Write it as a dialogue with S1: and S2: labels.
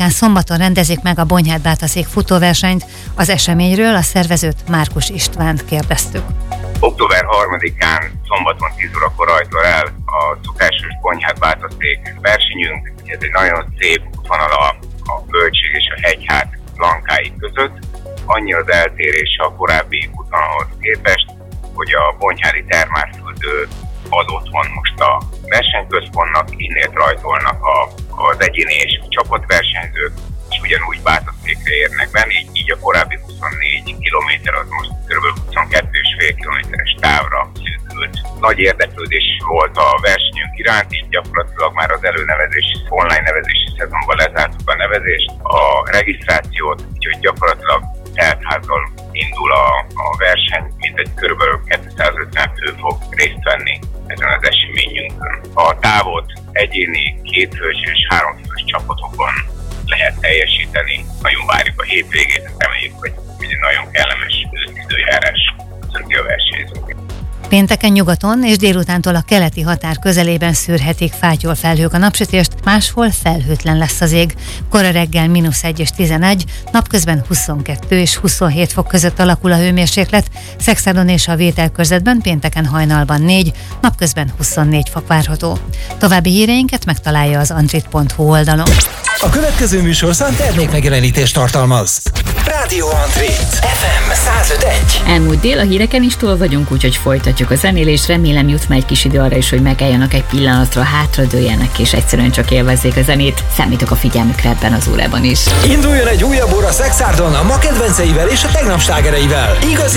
S1: 3-án szombaton rendezik meg a Bonyhád-Bátaszék futóversenyt. Az eseményről a szervezőt, Márkus Istvánt kérdeztük.
S2: Október 3-án szombaton 10 órakor rajtol el a szokásos Bonyhád-Bátaszék versenyünk. Ez egy nagyon szép útvonal a Bölcség és a Hegyhát lankái között. Annyi az eltérés a korábbi útvonalhoz képest, hogy a bonyhádi termálfürdő az otthon most a versenyközpontnak, innét rajtolnak az egyéni és csapatversenyzők, és ugyanúgy Bátaszékre érnek be, így a korábbi 24 km az most kb. 22,5 kilométeres távra szűkült. Nagy érdeklődés volt a versenyünk iránt, így gyakorlatilag már az előnevezési, online nevezési szezonban lezártuk a nevezést, a regisztrációt, úgyhogy gyakorlatilag teltházzal indul a verseny, mintegy kb. 250 fő fog részt venni ezen az eseményünkön. A távot egyéni, 2 fős és 3 fős csapatokon lehet teljesíteni. Nagyon várjuk a hétvégét, reméljük, hogy egy nagyon kellemes időjárás köszönti a versenyzőket.
S1: Pénteken nyugaton és délutántól a keleti határ közelében szűrhetik fátyol felhők a napsütést, máshol felhőtlen lesz az ég. Kora reggel -1 és 11, napközben 22 és 27 fok között alakul a hőmérséklet, Szekszádon és a Vételkörzetben pénteken hajnalban 4, napközben 24 fok várható. További híreinket megtalálja az antrit.hu oldalon.
S3: A következő műsorszám termékmegjelenítést tartalmaz. Rádió Antrit, FM 105.1.
S4: Elmúlt dél a híreken is túl vagyunk, úgyhogy folytatjuk a zenélést. Remélem jut egy kis idő arra is, hogy megálljanak egy pillanatra, hátradőljenek és egyszerűen csak élvezzék a zenét. Számítok a figyelmükre ebben az órában is.
S3: Induljon egy újabb óra Szekszádon a ma kedvenceivel és a tegnap slágereivel. Igazi